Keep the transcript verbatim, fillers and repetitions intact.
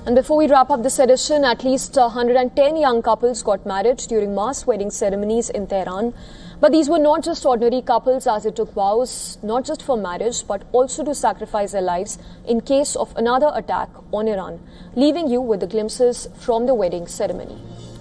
And before we wrap up this edition, at least one hundred ten young couples got married during mass wedding ceremonies in Tehran. But these were not just ordinary couples, as they took vows not just for marriage but also to sacrifice their lives in case of another attack on Iran. Leaving you with the glimpses from the wedding ceremony.